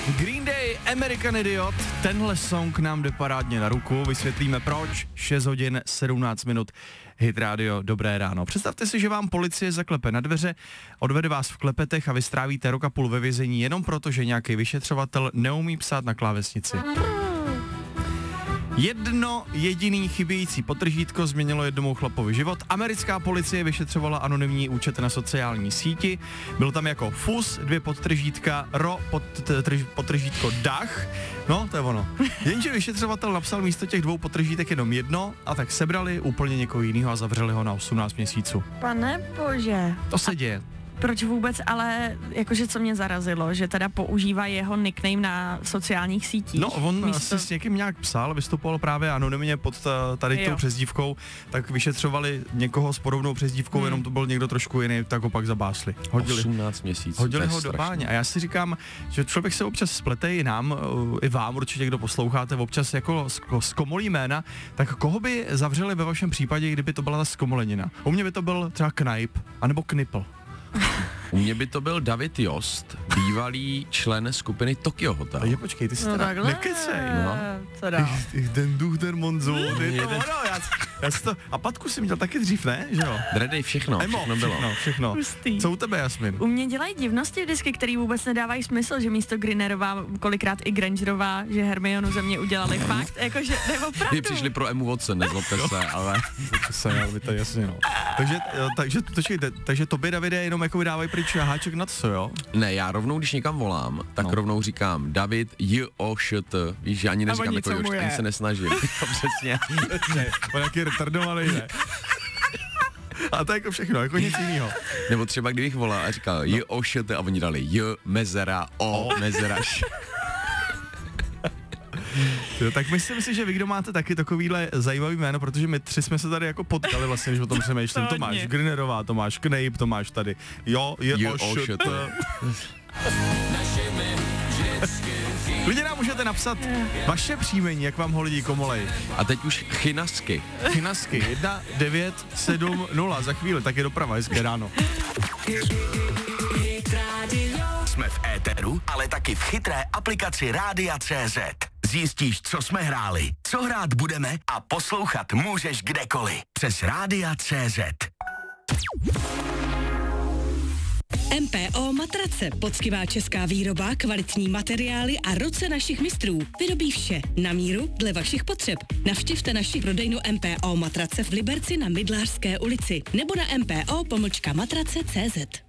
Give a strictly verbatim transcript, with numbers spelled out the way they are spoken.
Green Day, American Idiot, tenhle song nám jde parádně na ruku, vysvětlíme proč, šest hodin sedmnáct minut, Hit Radio, dobré ráno. Představte si, že vám policie zaklepe na dveře, odvede vás v klepetech a vy strávíte rok a půl ve vězení jenom proto, že nějaký vyšetřovatel neumí psát na klávesnici. Jedno jediný chybějící podtržítko změnilo jednomu chlapovi život. Americká policie vyšetřovala anonymní účet na sociální síti. Byl tam jako fus, dvě podtržítka, ro, podtržítko, dach. No, to je ono. Jenže vyšetřovatel napsal místo těch dvou podtržítek jenom jedno a tak sebrali úplně někoho jiného a zavřeli ho na osmnáct měsíců. Pane bože. To se děje. Proč vůbec, ale jakože co mě zarazilo, že teda používá jeho nickname na sociálních sítích. No, on místo... asi s někým nějak psal, vystupoval právě anonymně pod tady tou přezdívkou, tak vyšetřovali někoho s podobnou přezdívkou, hmm. jenom to byl někdo trošku jiný, tak ho pak zabásli. Hodili, osmnáct měsíců. Hodili ho do báně. A já si říkám, že člověk se občas splete i nám, i vám určitě, kdo posloucháte, občas jako zkomolí jména, tak koho by zavřeli ve vašem případě, kdyby to byla ta zkomolenina? U mě by to byl třeba Knajp, anebo Knipl. U mě by to byl David Jost, bývalý člen skupiny Tokyo Hotel. Takže počkej, ty si no teda takhle, nekecej. No. Co dál? Den duch, den monzo, a Patku si měl taky dřív, ne? Že jo? Dredej všechno, Emo, všechno bylo. Všechno, všechno. Pustý. Co u tebe, Jasmin? U mě dělají divnosti vždycky, který vůbec nedávají smysl, že místo Grinnerová, kolikrát i Grangerová, že Hermionu ze mě udělali fakt, jakože neopravdu. Vy přišli pro Emu Watson, nezlobte se, ale... To se, ale to jasně, no. Takže, takže, počkejte, takže tobě, Davide, jenom jako vydávají pryč háček na co, jo? Ne, já rovnou, když někam volám, tak no. rovnou říkám David J O Š T. Víš, že ani neříkám jako už, ani se nesnažím. To přesně. On jaký retardovaný, ne? A to je jako všechno, jako nic jiného. Nebo třeba kdybych volal a říkal J O Š T a oni dali J, mezera, O, o. mezera, Š. Jo, tak myslím si, že vy, kdo máte taky takovýhle zajímavý jméno, protože my tři jsme se tady jako potkali vlastně, když o tom přemýšlím. To máš Grinnerová, to máš Knejp, to máš tady. Jo, je ošet. Lidi nám můžete napsat vaše příjmení, jak vám ho lidi komolej. A teď už Chynasky. Chynasky, jedna devět sedm nula, za chvíli, tak je doprava, hezké ráno. Jsme v éteru, ale taky v chytré aplikaci Rádia tečka cé zet. Zjistíš, co jsme hráli, co hrát budeme a poslouchat můžeš kdekoliv. Přes Rádia tečka cé zet. M P O Matrace, poctivá česká výroba, kvalitní materiály a ruce našich mistrů. Vyrobí vše na míru dle vašich potřeb. Navštivte naši prodejnu M P O Matrace v Liberci na Mydlářské ulici nebo na mpo pomlčka matrace tečka cé zet.